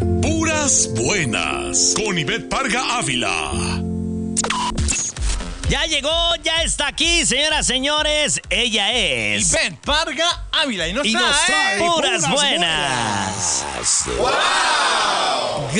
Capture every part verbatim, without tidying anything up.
Puras buenas con Ivette Parga Ávila. Ya llegó, ya está aquí, señoras, señores. Ella es Ivette Parga Ávila y nos y trae, nos trae puras, puras buenas. buenas. ¡Wow!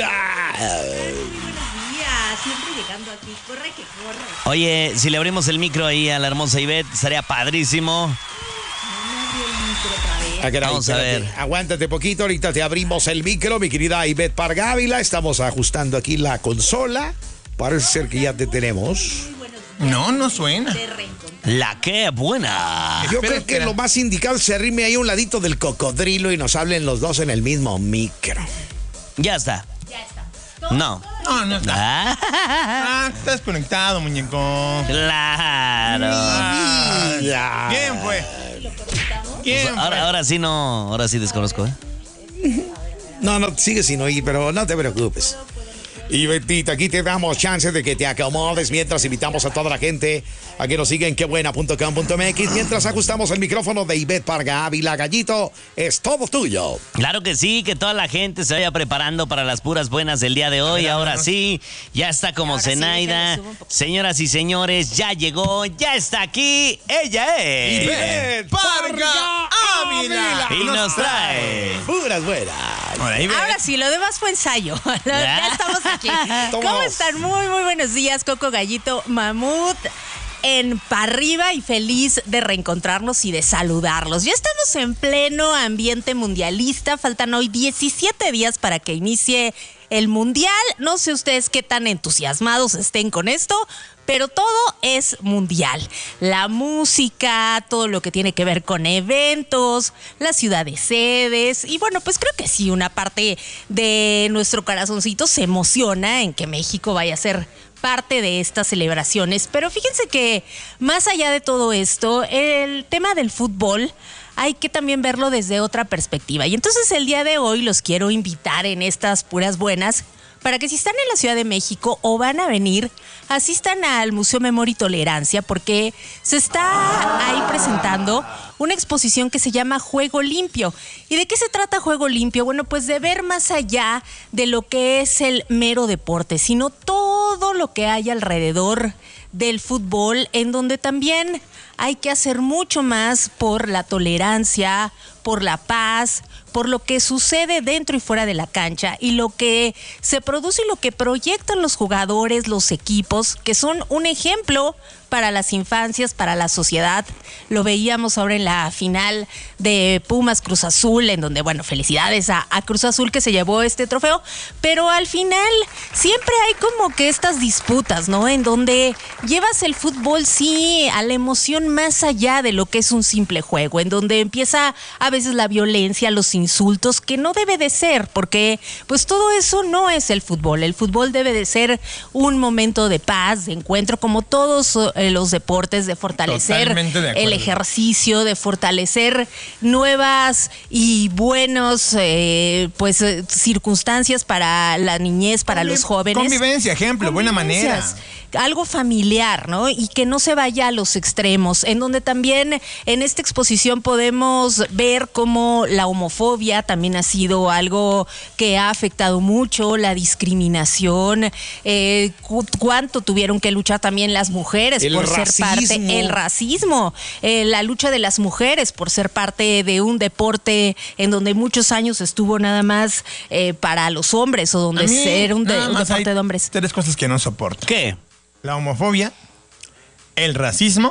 Siempre llegando aquí, corre que corre. Oye, si le abrimos el micro ahí a la hermosa Ivette, estaría padrísimo. No me abrió el micro otra vez. Ah, caray, Vamos a espérate. ver. Aguántate poquito, ahorita te abrimos el micro, mi querida Ivette Parga Ávila. Estamos ajustando aquí la consola. Parece ser que ya te tenemos. No, no suena. De reencontrar. La que buena. Yo Espera, creo que espera. lo más indicado es que se arrime ahí a un ladito del cocodrilo y nos hablen los dos en el mismo micro. Ya está. Ya está. No. No, no está. Ah, Ah, estás conectado, muñeco. claro. Ah, Ya. ¿Quién fue? ¿Quién fue? Ahora, ahora sí no, ahora sí desconozco, ¿eh? No, no, sigue sin oír, pero no te preocupes. Y Betita, aquí te damos chance de que te acomodes mientras invitamos a toda la gente a que nos siga en quebuena punto com punto m x. Mientras ajustamos el micrófono de Ivette Parga Ávila, Gallito, es todo tuyo. Claro que sí, que toda la gente se vaya preparando para las puras buenas del día de hoy. ver, Ahora vámonos. sí, ya está como Ahora sí, Zenaida. déjale, subo un poquito. Señoras y señores, ya llegó, ya está aquí. Ella es. Ivette Parga Ávila. Y nos trae. Puras buenas. Ahora, Ivette. Ahora sí, lo demás fue ensayo. Ya estamos aquí. ¿Cómo Todos. están? Muy, muy buenos días, Coco, Gallito, Mamut. En Parriba y feliz de reencontrarnos y de saludarlos. Ya estamos en pleno ambiente mundialista. Faltan hoy diecisiete días para que inicie el mundial. No sé ustedes qué tan entusiasmados estén con esto, pero todo es mundial. La música, todo lo que tiene que ver con eventos, la ciudad de sedes. Y bueno, pues creo que sí, una parte de nuestro corazoncito se emociona en que México vaya a ser parte de estas celebraciones. Pero fíjense que más allá de todo esto, el tema del fútbol hay que también verlo desde otra perspectiva. Y entonces el día de hoy los quiero invitar en estas puras buenas para que si están en la Ciudad de México o van a venir, asistan al Museo Memoria y Tolerancia, porque se está ahí presentando una exposición que se llama Juego Limpio. ¿Y de qué se trata Juego Limpio? Bueno, pues de ver más allá de lo que es el mero deporte, sino todo lo que hay alrededor del fútbol, en donde también hay que hacer mucho más por la tolerancia, por la paz, por lo que sucede dentro y fuera de la cancha y lo que se produce y lo que proyectan los jugadores, los equipos, que son un ejemplo para las infancias, para la sociedad. Lo veíamos ahora en la final de Pumas Cruz Azul, en donde, bueno, felicidades a, a Cruz Azul que se llevó este trofeo, pero al final siempre hay como que estas disputas, ¿no? En donde llevas el fútbol, sí, a la emoción más allá de lo que es un simple juego, en donde empieza a veces la violencia, los insultos, que no debe de ser, porque pues todo eso no es el fútbol. El fútbol debe de ser un momento de paz, de encuentro, como todos eh, los deportes, de fortalecer Totalmente de acuerdo. el ejercicio, de fortalecer nuevas y buenos eh, pues eh, circunstancias para la niñez, para Conviv- los jóvenes. Convivencia, ejemplo, buena manera. Convivencias. Algo familiar, ¿no? Y que no se vaya a los extremos, en donde también en esta exposición podemos ver cómo la homofobia también ha sido algo que ha afectado mucho, la discriminación, eh, cu- cuánto tuvieron que luchar también las mujeres El por ser racismo. parte, el racismo, eh, la lucha de las mujeres por ser parte de un deporte en donde muchos años estuvo nada más eh, para los hombres o donde A mí, ser un, de- nada un más deporte hay de hombres. Tres cosas que no soporto. ¿Qué? La homofobia, el racismo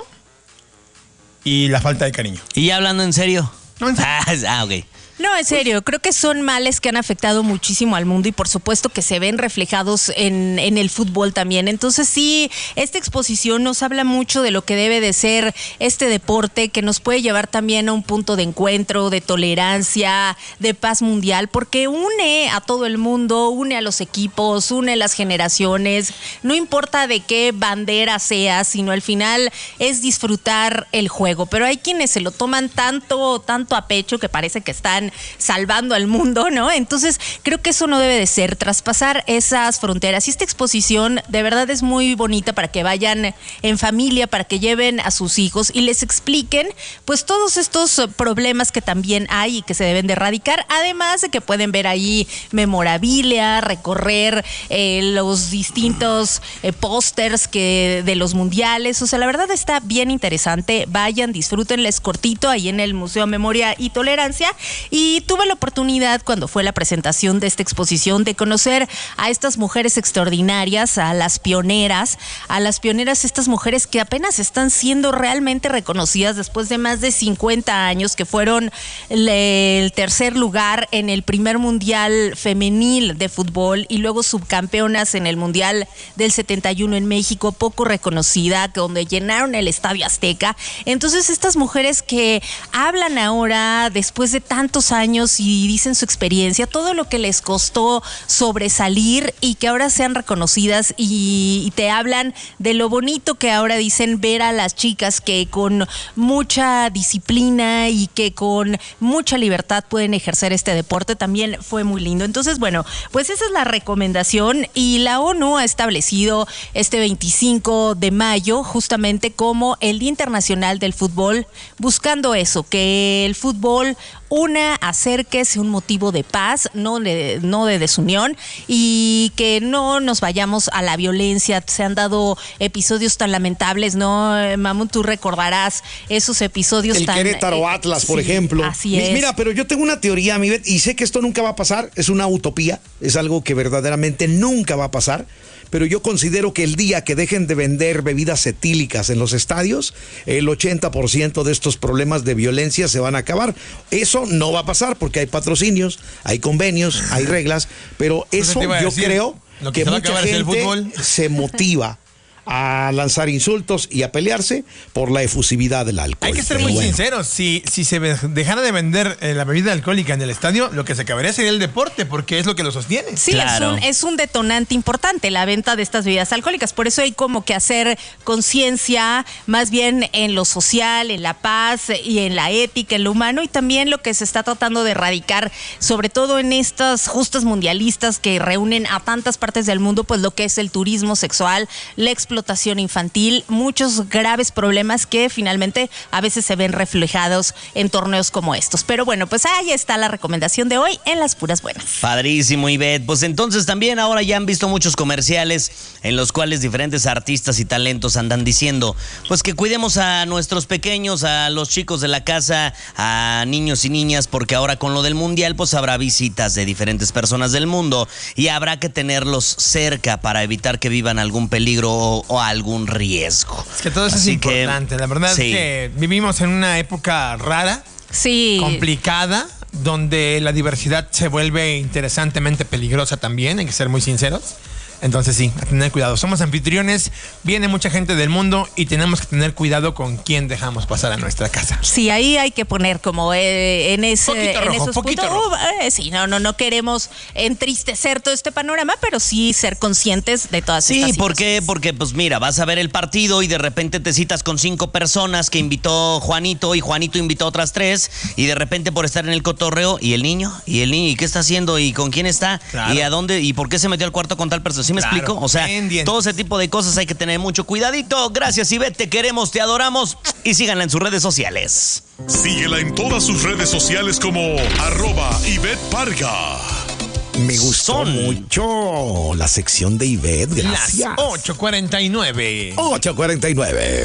y la falta de cariño. ¿Y ya hablando en serio? No, en serio. Ah, ah, ok. No, en serio, creo que son males que han afectado muchísimo al mundo y por supuesto que se ven reflejados en, en el fútbol también. Entonces sí, esta exposición nos habla mucho de lo que debe de ser este deporte, que nos puede llevar también a un punto de encuentro, de tolerancia, de paz mundial, porque une a todo el mundo, une a los equipos, une a las generaciones, no importa de qué bandera sea, sino al final es disfrutar el juego. Pero hay quienes se lo toman tanto, tanto a pecho que parece que están están salvando al mundo, ¿no? Entonces, creo que eso no debe de ser, traspasar esas fronteras. Y esta exposición de verdad es muy bonita para que vayan en familia, para que lleven a sus hijos y les expliquen, pues, todos estos problemas que también hay y que se deben de erradicar, además de que pueden ver ahí memorabilia, recorrer eh, los distintos eh, pósters que de los mundiales. O sea, la verdad está bien interesante. Vayan, disfrútenles, cortito ahí en el Museo Memoria y Tolerancia. Y tuve la oportunidad, cuando fue la presentación de esta exposición, de conocer a estas mujeres extraordinarias, a las pioneras, a las pioneras, estas mujeres que apenas están siendo realmente reconocidas después de más de cincuenta años, que fueron el tercer lugar en el primer mundial femenil de fútbol y luego subcampeonas en el mundial del setenta y uno en México, poco reconocida, donde llenaron el Estadio Azteca. Entonces, estas mujeres que hablan ahora después de tantos años y dicen su experiencia, todo lo que les costó sobresalir y que ahora sean reconocidas, y, y te hablan de lo bonito que ahora dicen ver a las chicas que con mucha disciplina y que con mucha libertad pueden ejercer este deporte. También fue muy lindo. Entonces, bueno, pues esa es la recomendación, y la ONU ha establecido este veinticinco de mayo justamente como el Día Internacional del Fútbol, buscando eso, que el fútbol una, acerque, sea un motivo de paz, no de, no de desunión, y que no nos vayamos a la violencia. Se han dado episodios tan lamentables, ¿no? Mamut, tú recordarás esos episodios el tan... El Querétaro eh, Atlas, sí, por ejemplo. Así es. Mira, pero yo tengo una teoría, mi Bet, y sé que esto nunca va a pasar, es una utopía, es algo que verdaderamente nunca va a pasar, pero yo considero que el día que dejen de vender bebidas etílicas en los estadios, el ochenta por ciento de estos problemas de violencia se van a acabar. Eso no va a pasar porque hay patrocinios, hay convenios, hay reglas, pero eso yo decir, creo lo que que se va a mucha acabar es el gente fútbol. se motiva a lanzar insultos y a pelearse por la efusividad del alcohol. Hay que ser Pero muy bueno. sinceros. Si, si se ve- dejara de vender eh, la bebida alcohólica en el estadio, lo que se acabaría sería el deporte, porque es lo que lo sostiene. Sí, Claro. es, un, es un detonante importante la venta de estas bebidas alcohólicas. Por eso hay como que hacer conciencia más bien en lo social, en la paz y en la ética, en lo humano, y también lo que se está tratando de erradicar, sobre todo en estas justas mundialistas que reúnen a tantas partes del mundo, pues lo que es el turismo sexual, la explotación infantil, muchos graves problemas que finalmente a veces se ven reflejados en torneos como estos. Pero bueno, pues ahí está la recomendación de hoy en Las Puras Buenas. Padrísimo, Ivette. Pues entonces también ahora ya han visto muchos comerciales en los cuales diferentes artistas y talentos andan diciendo pues que cuidemos a nuestros pequeños, a los chicos de la casa, a niños y niñas, porque ahora con lo del mundial pues habrá visitas de diferentes personas del mundo y habrá que tenerlos cerca para evitar que vivan algún peligro o, o algún riesgo. Es que todo eso Así es importante. que, La verdad sí. es que vivimos en una época rara, Sí. complicada, donde la diversidad se vuelve interesantemente peligrosa también, hay que ser muy sinceros. Entonces sí, a tener cuidado. Somos anfitriones, viene mucha gente del mundo y tenemos que tener cuidado con quién dejamos pasar a nuestra casa. Sí, ahí hay que poner como eh, en ese Poquito en rojo, esos poquito puntos. rojo. Uh, eh, sí, no, no, no queremos entristecer todo este panorama, pero sí ser conscientes de todas Sí, estas ¿por qué? situaciones. Porque, pues mira, vas a ver el partido y de repente te citas con cinco personas que invitó Juanito y Juanito invitó a otras tres y de repente por estar en el cotorreo, ¿y el niño? ¿Y el niño? ¿Y qué está haciendo? ¿Y con quién está? Claro. ¿Y a dónde? ¿Y por qué se metió al cuarto con tal persona? ¿Sí me Claro, explico? O sea, pendientes. todo ese tipo de cosas hay que tener mucho cuidadito. Gracias, Ivette, te queremos, te adoramos y síganla en sus redes sociales. Síguela en todas sus redes sociales como arroba Ivette Parga. Me gustó Son- mucho la sección de Ivette, gracias. Las ocho cuarenta y nueve. ocho cuarenta y nueve.